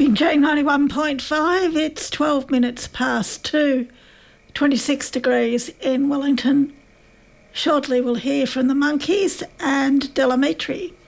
Binjay 91.5, it's 12 minutes past 2, 26 degrees in Wellington. Shortly we'll hear from the Monkeys and Delamitri.